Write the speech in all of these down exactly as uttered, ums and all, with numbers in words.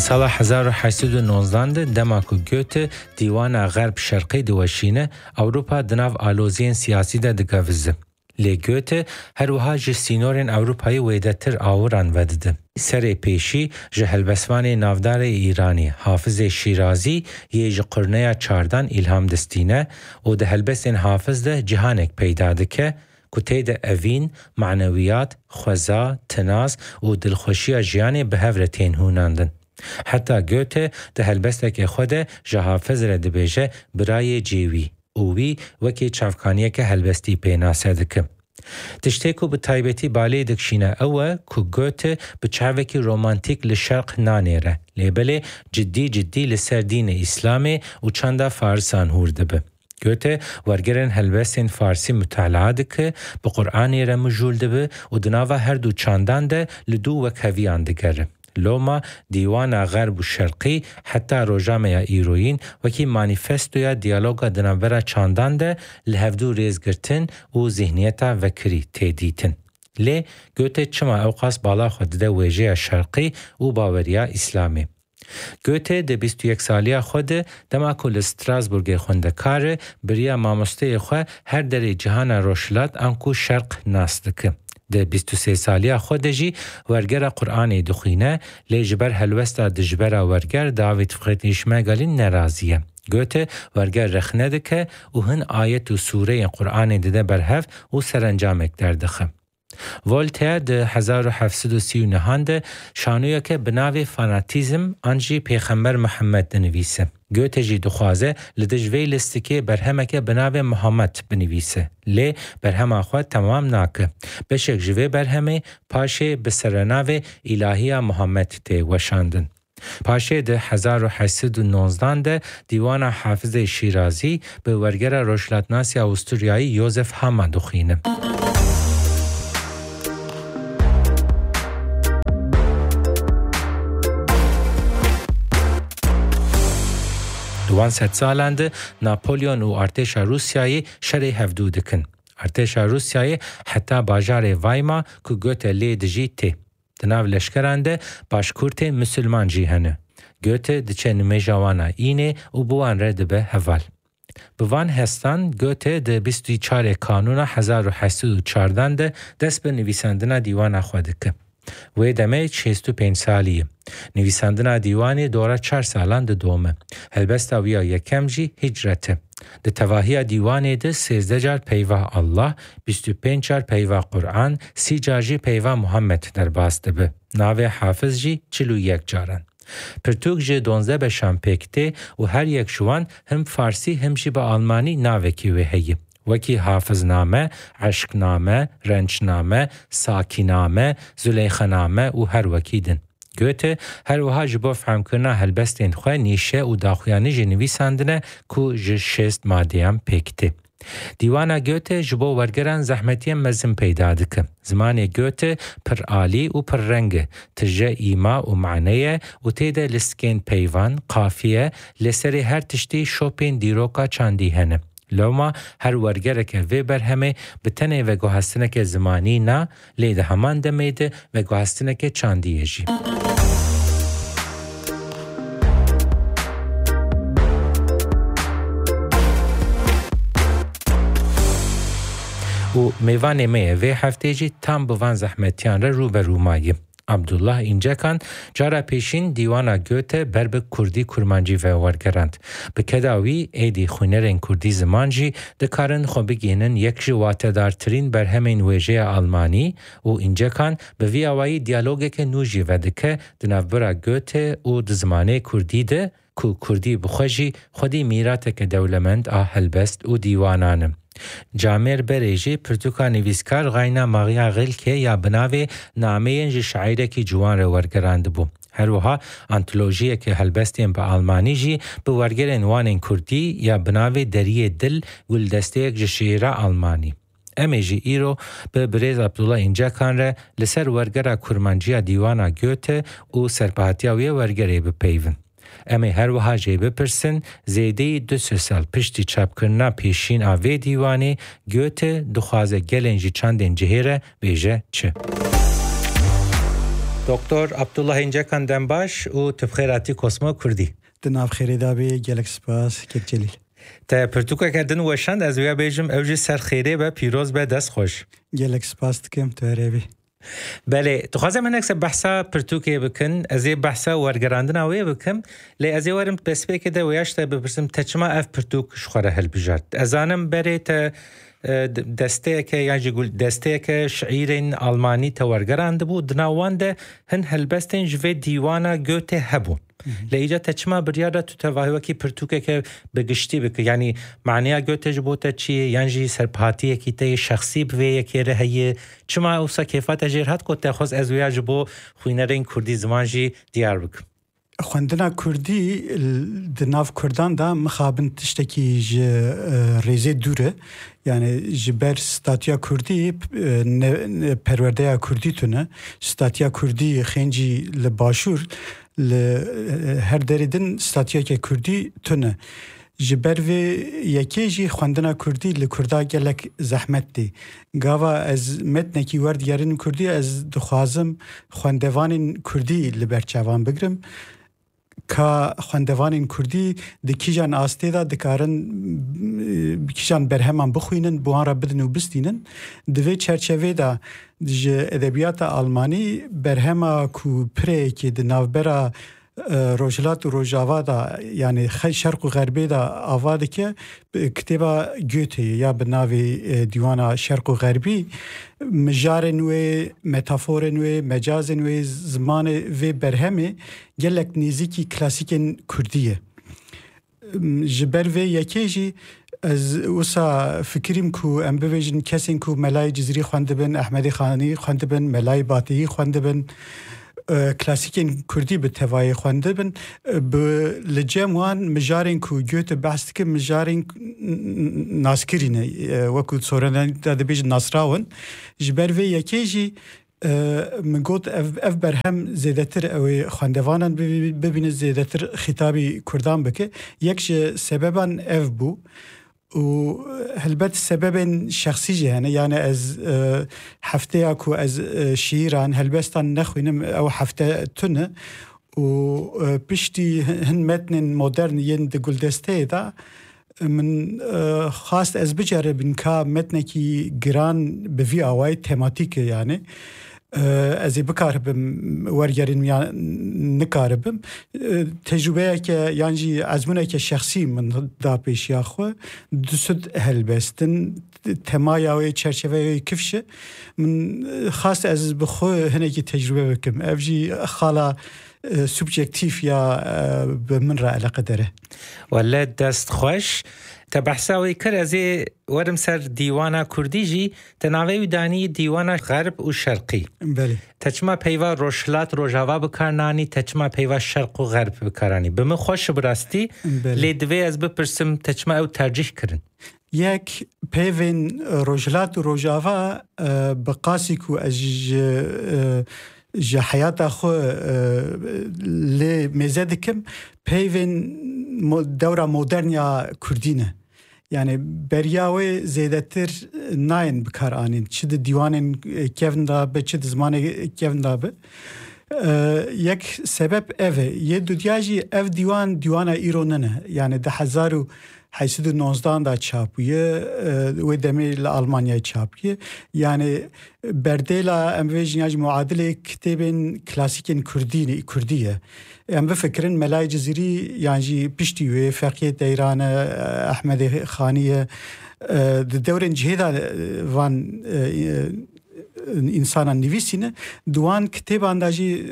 سال هزار و هشتصد و نوزده دما کو گوته دیوان غرب شرقی دوشینه اروپا دناو آلوزین سیاسی ده دگوزه. لی گوته هر وها جسینورین اروپایی ویدتر آوران ودده. سر پیشی جهلبسوان نافدار ایرانی حافظ شیرازی یه جقرنه چاردان الهام دستینه و ده هلبسین حافظ ده جهانک پیدا دکه کتید اوین، معنویات، خوزا، تناس و دلخوشی جیانی به هورتین هوناندن. حتی گوته ده هلبستک خود جهافظ را دبیجه برای جیوی اوی وکی چافکانیه که هلبستی پیناسه دکه. تشتیکو به تایبتی بالی دکشینه اوه که گوته به چاوکی رومانتیک لشرق نانیره لیبله جدی جدی لسر دین اسلامی و چنده فارسان هورده به. گوته ورگرن هلبستین فارسی مطالعه که به قرآنی را مجولده به و دناوه هر دو چاندان ده لدو وکویان دگره. لوما دیوان غرب و شرقی حتی روژامه یا ایروین وکی مانیفستو یا دیالوگا دنابرا چاندان ده لحفدو ریزگرتن و ذهنیتا وکری تیدیتن. لی گوته چما اوقاس بالا خود ده ویجه شرقی و باوریا اسلامی. گوته ده بیست و یک سالی خود دما کل استراسبورگ خوندکاره بریا مامسته خو هر در جهان روشلات انکو شرق ناستکه. ده بیست و سه سالی خود جی ورگر قرآن دخینه لیجبر هلوستا دجبر ورگر داوید فقیت ایشمگالین نرازیه. گوته ورگر رخنه دکه و هن آیت و سوره قرآن ده برهف و سرانجامک دردخه. ولتر ده هزار و هفتصد و سی و نه ده شانویا که بناوی فاناتیزم آنجی پیغمبر محمد دنویسه. گوته جی دخوازه لدجوی لستکه برهمه که بناوی محمد بنویسه. لی برهمه خود تمام ناکه. بشک جوی برهمه پاشه بسرناوی الهی محمد تی وشاندن. پاشه ده هزار و هشتصد و نوزده ده دیوان حافظ شیرازی به ورگر روشلاتناسی استوریایی یوزف هاما دخینه. دوان ست سالند ناپولیون و ارتش روسیایی شری هفدو دکن. ارتش روسیایی حتی باجار وایما که گوته لی دجی تی. دناو لشکرانده باشکورت مسلمان جی هنه. گوته دچه نمیجاوانا اینه و بوان رد به حوال. بوان هستان گوته ده بیست و چهار کانون هزار و هشتصد و چهارده ده دست به نویسندن دیوان خودکه. وی دمه شصت و پنج سالیه. نویسندن دیوانی دوره چهار سالان ده دومه. هلبستا ویا یکم جی هجرته. ده تواهی دیوانی ده سیزده جار پیوه الله، بیست و پنج جار پیوه قرآن، سی جار جی پیوه محمد در باسته به. ناوه حافظ جی چلو یک جارن. پرتوک جی دونزده به شامپکته و هر یک شوان هم فارسی هم جی به آلمانی ناوه کیوه هیه. وکی حافظ نامه، عشق نامه، رنج نامه، ساکی نامه، زلیخ نامه و هر وکیدن. گوته هر وها جبو فهم کرنا هلبستین خواه نیشه و داخویانی جنوی ساندنه که جشست مادیم پکته. دیوانا گوته جبو ورگران زحمتیم مزم پیدا دکه. زمان گوته پر آلی و پر رنگه. تجه ایما و معنیه و تیده لسکین پیوان، قافیه، لسری هر تشتی شوپین دیروکا چاندی هنه. لوما هر ورگره که وی برهمه بتنه و گوهستنه که زمانی نه لیده همان دمیده و گوهستنه که چاندیه جی. و میوان میه وی هفته جی تام بوان زحمتیان را رو به رومایه. عبدالله اینجا کن جارا پیشین دیوانا گوته بر به کردی کرمانجی و ورگرند. به کداوی ایدی خونرین کردی زمانجی دکارن خو بگینن یک جوات دارترین بر همین ویژه آلمانی و اینجا کن به وی آوایی دیالوگه که نوجی و دکه دنافبرا گوته و دزمانه کردی ده که کردی بخوشی خودی میراته که دولمند آهل بست و دیوانانم. جامر بریجی پرتوکا نویسکار غاینا مغیا غیل که یا بناوی نامه انج شاعره کی جوان رو ورگراند بو. هر وها انتولوژیه که هلبستیم به آلمانی جی به ورگرن وانین کردی یا بناوی دریه دل گل دسته یک شعر آلمانی. امیجی ایرو به بریز عبدالله اینجا کان ره لسر ورگره کرمانجی دیوانا گوته و سرپاهتیاوی ورگره بپیون. امی هر وها جی بپرسن زیده دو سه سال پشتی چپ کرنا پیشین آوی دیوانی گوته دخوازه گلنجی چندین جهیره بیجه چه؟ دکتر عبدالله اینجاکان دنباش و تبخیراتی کسمو کردی دناف خیری دابی گلک سپاس کت جلیل تا پرتوکا کردن وشند از ویا بیجم اوجی سر خیره و پیروز به دست خوش گلک سپاس دکم تو هربی بله تو خوازم من اکسب بحثا پرتوکی بکن از این بحثا ورگراندن آوی بکم لی از این ورم بسپی که ده ویاشتا بپرسم تچما اف پرتوک شخوره هل بجارد از آنم بری تا دسته که یعنی گول دسته که شعیرین آلمانی تورگراند بود نوان ده هن هلبستن جوی دیوانا گوته هبون لیجا تچما بریاده تو تواهی که پرتوکه که بگشتی بکه یعنی معنی گوته جبوته چیه یعنی سرپاتی که تی شخصی بوی یکی رهیه چما اوسا کیفات جرهت که تخص از ویا جبو خوینرین کردی زمان جی دیار بکم خواندنا کردی دناف کردان دا مخابن تشتکی ج ریزه دوره یعنی جبر ستاتیا کردی پرورده کردی تونه ستاتیا کردی خنجی لباشور ل هر دریدن ستاتیا که کردی تونه جبر و یکی جی خواندنا کردی لکردا گلک زحمت دی گاوا از متنکی ورد یارین کردی از دخوازم خواندوان کردی لبرچوان بگرم که خواندوان کردی دکیجان آسته دا دکارن کیجان برهمان بخوینن بوان را بدن و بستینن دوی چرچوه دا دج ادبیات آلمانی برهما کو پره که دناوبرا روجلات و روجاوا دا یعنی خی شرق و غربی دا آواده که کتابا گوته یا بناوی دیوانا شرق و غربی مجار نوی متافور نوی مجاز نوی زمان و برهمه گلک نیزیکی کلاسیک کردیه جبر و یکی جی از اوسا فکریم کو ام بویجن کسین کو ملای جزری خونده بن احمدی خانی خونده بن ملای باطی خونده بن کلاسیکین کردی به توای خونده بن به لجموان مجارین کو گوت بحث که مجارین ناسکرینه وکو سورن داده بیج ناسراون جبر و یکی جی من گوت اف برهم زیادتر او خواندوانان ببینه زیادتر خطابی کردان بکه یکش سببان اف بو و هلبت سبب شخصی جهنه یعنی از هفته اکو از شیران هلبستان نخوینم او هفته تونه و پشتی هن متن مدرن ین دگل دسته دا من خواست از بجربن که متنکی گران بوی آوائی تماتیک یعنی از بکاربم ورگرین یا نکاربم تجربه که یعنی ازمونه که شخصی من دا پیش یا خو دوست هلبستن تمایه و چرچوه کفشه من خاص از بخو هنگی تجربه بکم افجی خالا سوبجکتیف یا به من را علاقه داره ولی دست خوش تبحثاوی کر از ورم سر دیوانا کردی جی تناوی دانی دیوانا غرب و شرقی بله تچما پیوا روشلات روجاوا بکارنانی تچما پیوا شرق و غرب بکارانی بم خوش براستی لیدوی از بپرسم تچما او ترجیح کرن یک پیوین روجلات و روجاوا بقاسی کو از جه حیات خو لی میزد کم پیوین دوره مدرن یا کردینه یعنی بریاوی زیادتر ناین بکار آنین چه دیوان کیون دا به چه زمان کیون دا به یک سبب اوه یه دو دیاجی اف دیوان دیوان ایرانه یعنی ده هزار و هشتصد و نوزده دا چاپیه و دمی لآلمانیا چاپیه یعنی بردیلا امویجنیاج معادل کتابین کلاسیکین کردی کردیه ام بفکرن ملای جزیری یعنی پشتی و فقیه دیران احمد خانیه دورن جهدا وان انسان نویسینه دوان کتاب اندازی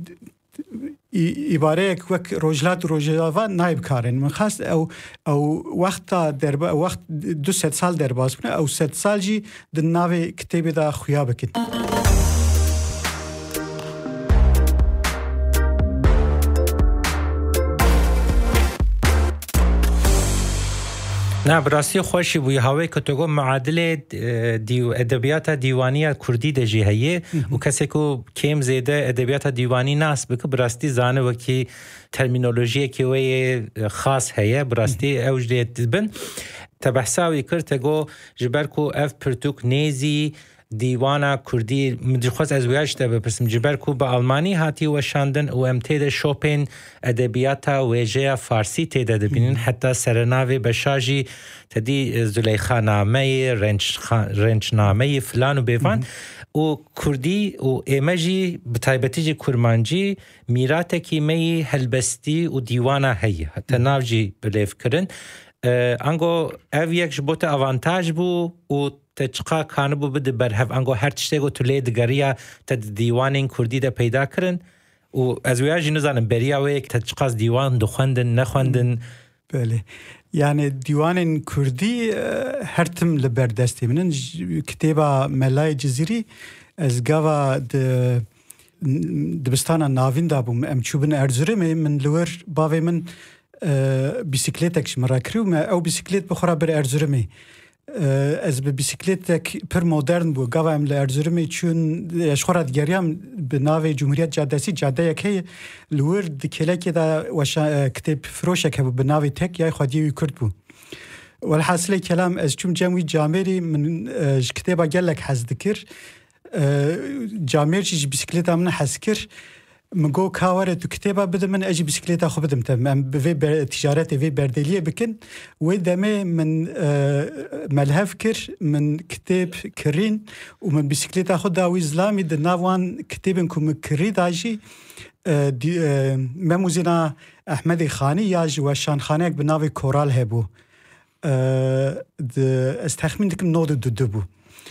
عباره یک وقت روجلات روجاوا نایب کارن من خواست او او وقت در وقت دو ست سال در باز کنه او ست سال جی د ناوی کتاب دا خویا بکن نه براستی خوشی بوی هوای که تو گو معادل دیو ادبیات دیوانی کردی دجی هیه و کسی که کم زیده ادبیات دیوانی ناس بکه براستی زانه وکی ترمینولوژی که وی خاص هیه براستی اوج دیت بن تبحثاوی کرد گو جبر کو اف پرتوک نیزی دیوانا کوردی مدرخواست از ویاش ده بپرسم جبر کو به آلمانی هاتی و شاندن و امتید شوپین ادبیاتا ویجه فارسی تیده دبینن حتی سرناوی بشاجی تدی زلیخا نامه رنج نامه فلان و بیوان و کردی و ایمجی بطایبتی جی کرمانجی میراته کی می هلبستی و دیوانا هی حتی ناوجی بلیف کرن انگو او یک جبوت اوانتاج بو و تچقا کانبو بده برهف انگو هر تشتگو تو لید گریا تد دیوانین کردی ده پیدا کرن و از ویاجی نزانم بریا و یک تچقاز دیوان دو خوندن نخوندن بله يعني ديوان كردي هرتم لبردستي من كتابة ملاي جزيري از قاوا د دبستانا نافين دابوم ام تشوبن ارزرمي من لور باوي من بيسيكليتك مراكريو او بيسيكليت بخورا بر ارزرمي از به بیسیکلتک پر مدرن بو گاوام لارزرمی چون اشخورات گریام به ناو جمهوریت جاده‌سی جاده یکی لور دکلکی دا وش کتاب فروشه که به ناو تک یا خودی کرد بو والحاصل کلام از چون جمعی جامری من کتابا گلک حز دکر جامر چیز بیسیکلتا من حز کر مگو کاوره تو کتابا بده من اجی بیسیکلتا خو بدم تمام به تجارت وی بردلیه بکن و دمه من ملهف کر من کتاب کرین و من بیسیکلتا خو داوی اسلامی د ناوان کتابن کوم کری داجی مموزینا احمد خانی یاج و شان خانه به ناوی کورال هبو د استخمین دکم نود دو بو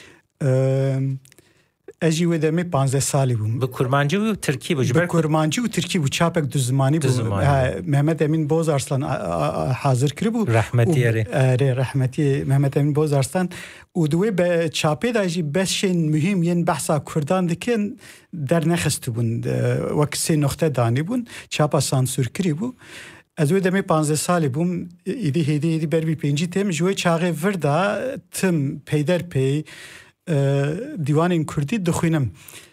اجی و دمی پانزده سالی بوم به کرمانجی و ترکی بو به کرمانجی و ترکی بو چاپک دو زمانی بو محمد امین بوز ارسلان حاضر کری بو رحمتی اره اره رحمتی محمد امین بوز ارسلان و دوی به چاپی دا اجی بسشین مهم ین بحثا کردان دکن در نخست بون وقت سه نقطه دانی بون چاپا سانسور کری بو از وی دمی پانزده سالی بوم ایدی هیدی ایدی بر بی پینجی تیم جوی چاقه وردا تم پیدر پی دیوان کردی دخوینم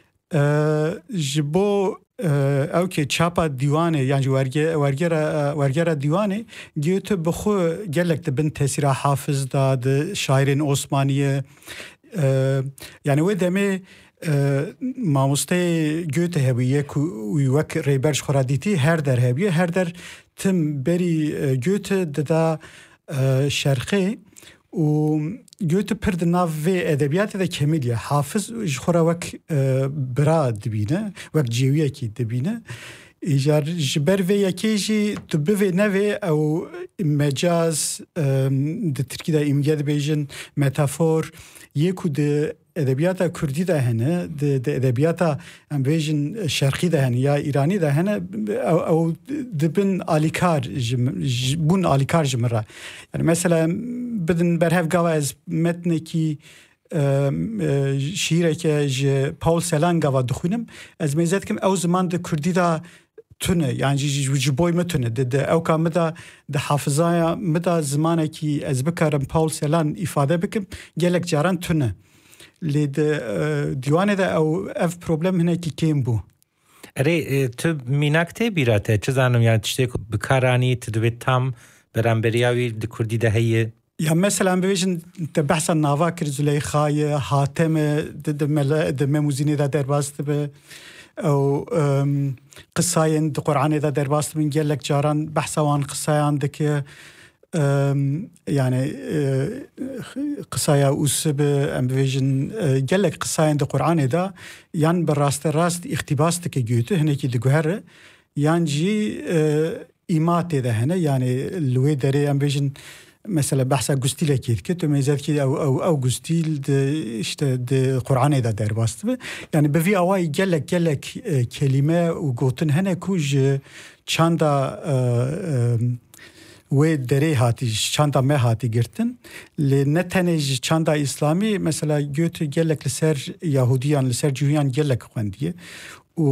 جبو او که چاپا دیوانه یعنی ورگه ورگه ورگه دیوانه گیت بخو گلک دبن تاثیر حافظ داد شاعرین عثمانیه یعنی و دمه ماموسته گوته هبیه کو وک ریبرش خرادیتی هر در هبیه هر در تم بری گوته ددا شرقی و گوته پرد ناو ادبیات ده کمیلیه حافظ خورا وک برا دبینه وک جیویه کی دبینه ایجار جبر و یکیجی تو بوی نوی او مجاز ده ترکی ده ایمگه بیجن متافور یکو ده ادبیات کردی ده هنه ده ادبیات ام بیجن شرقی ده هنه یا ایرانی ده هنه او دبن آلیکار بون آلیکار جمره یعنی مثلا بدن برهف گاوه از متنه کی شیره که پاول سلان گاوه دخونم از میزد کم او زمان ده کردی ده تونه یعنی جبوی متونه ده او که مده ده حافظای مده زمانه کی از بکرم پاول سلان ifade بکم گلک جاران تونه لید دیوانه ده او اف پروبلم هنه کی کم بو اره تو مینکته بیراته چه زنم یعنی تشتی بکارانی تدوید تام برانبریاوی ده کردی ده هیه یا مثلا ببیشن بحث ناواکر زلیخای حاتم ده مموزینی ده در باست به او قصاين د قرآن دا در باست من گلک جاران بحثوان قصايان دك يعني قصايا اوسب ام بيجن گلک قصاين د قرآن دا يان براست راست اقتباس دك گوته هنه کی دگوهر يان جي ایمات ده هنه يعني لوي دري ام بيجن مثلا بحثا گستیل کید که تو میزد که او او او گستیل د işte د قرآن دا در باست یعنی به وی اوای گلک گلک کلمه و گوتن هنه کوج چاندا و دری هاتی چاندا مه هاتی گرتن لنتنه چاندا اسلامی مثلا گوت گلک لسر یهودیان لسر جویان گلک خوندیه و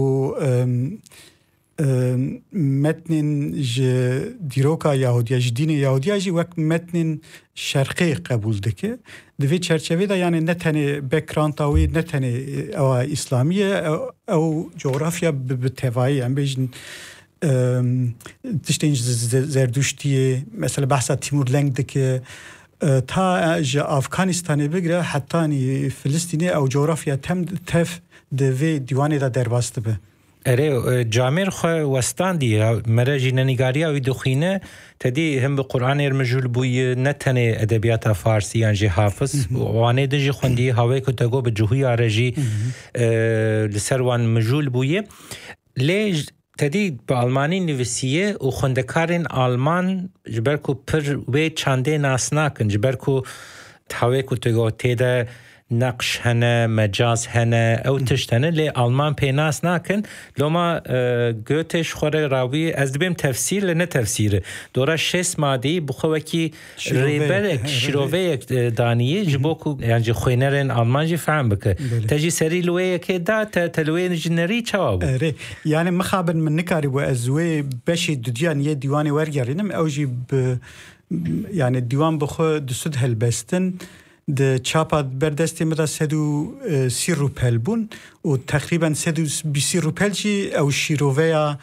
متن ج دیروکا یهودیا جدین یهودیا جی وقت متن شرقی قبول دکه دوی چرچوی دا یعنی نتنه بکران تاوی نتنه او اسلامیه او جغرافیا به توایی هم بیجن تشتین زردوشتیه مثلا بحثا تیمور لنگ دکه تا ج افغانستان بگره حتی فلسطینی او جغرافیا تم تف دوی دیوانه دا درباست به. اره جامر خو وستان دی مرجی نگاریا و دخینه تدی هم به قرآن ارمجول بوی نتنه ادبیات فارسی انجی حافظ وانه دجی خوندی هوای کتگو به جوهی آرجی لسر وان مجول بوی لیج تدی با آلمانی نویسیه و خوندکارین آلمان جبرکو پر وی چنده ناسناکن جبرکو هوای کتگو تیده نقش هنه مجاز هنه او تشتنه لی آلمان پیناس ناکن لما گوتش خوره راوی از دبیم تفسیر لنه تفسیره دورا شش مادی بخوکی ریبرک شیروویک دانیه جبوکو یعنی خوینرین آلمان جی فهم بکه تجی سری لویه که دا تلویه نجنری چوابو یعنی مخابن من نکاری و ازوی بشی دودیان یه دیوانی ورگرینم او جی ب یعنی دیوان بخو دسود هلبستن د چاپا بردستی مدا سدو سی روپل بون و تقریبا سدو بیسی روپل چی او شیروویا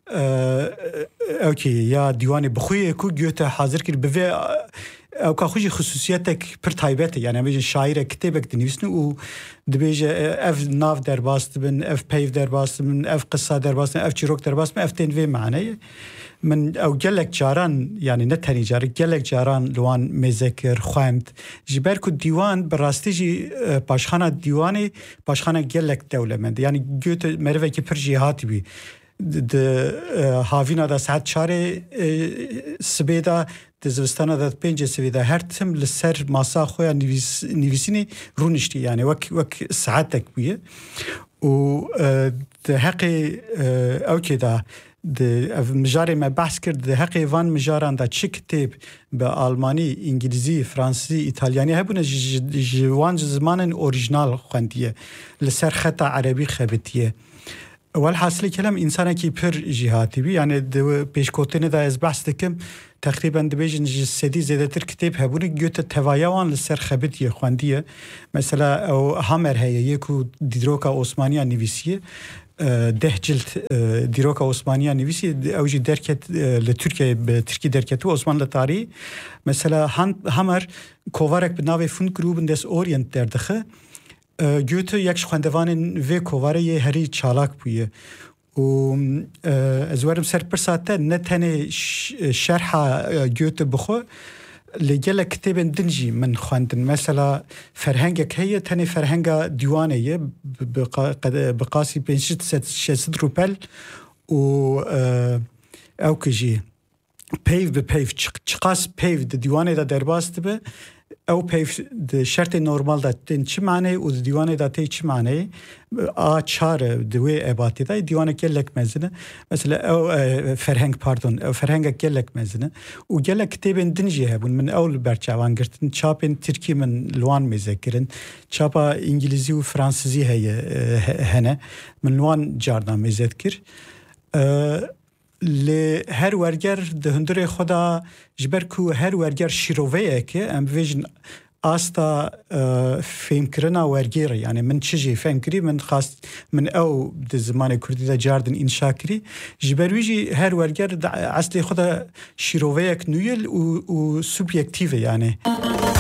او که یا دیوان بخوی کو گوته حاضر کرد به او که خوشی خصوصیتک پر تایبته یعنی همیشه شاعر کتابک دنیویسن و دبیجه اف ناف در باست بن اف پیف در باست بن اف قصه در باست اف چیروک در باست اف تنوی معنی من او گلک جاران یعنی نه تنی جار گلک جاران لوان مذکر خوامد جبر کو دیوان براستی جی پاشخانه دیوانی پاشخانه گلک دولمند یعنی گوت مروه کی پر جهات بی د هاوینا دا ساعت چاره سبیدا د زوستانه دا پنج سبیدا هر تم لسر ماسا خویا نویس نویسینی رونشتی یعنی وک وک ساعتک بیه و د حق او که دا د مجاری ما بحث کرد د حق وان مجاران دا چی کتاب به آلمانی انگلیزی فرانسوی ایتالیانی هبونه جوان زمان اوریجینال خوندیه لسر خطا عربی خبتیه والحاصل کلام انسان کی پر جهاتی بی یعنی د پیشکوتنه دا از بحث دکم تقریبا د بیجن جسدی زیاده تر کتاب هبونه گوت توایوان لسر خبتیه خوندیه مثلا او هامر هي یکو دیدروکا عثمانیه نویسیه ده جلد دیروکا عثمانیه نویسی اوجی درکت لترکیه به ترکی درکت و عثمان لتاری مثلا همر کووارک به ناو فون گروبن دس اورینت دردخه گوته یک خواندوان و کوواره یه هری چالاک بویه و از ورم سر پرساته نه تنه شرح گوته بخو لگل کتاب دنجی من خواندن مثلا فرهنگ که تنی فرهنگ دیوانه یه بقاسی پنجت شصد روپل و او کجی پیف به پیف چقاس پیف دیوانه دا درباست به او پیف د شرط نورمال دا تن چی معنی و دیوانه دا تی چی معنی آ چار دوی عباتی دا دیوانه گلک مزنه مثلا او فرهنگ پاردون او فرهنگ گلک مزنه و گلک کتابین دنجی هبون من اول برچوان گرتن چاپین ترکی من لوان مذکرن چاپا انگلیزی و فرانسیزی هی هنه من لوان جاردان مذکر ل هر ورگر ده هندره خدا جبر کو هر ورگر شیروویه که ام ویژن آستا فهم کرنا ورگیره یعنی من چیزی فهم کری من خواست من او ده زمان کردی ده جاردن انشا کری جبر ویجی هر ورگر اصلی خدا شیروویه که نویل و, و سوبیکتیوه یعنی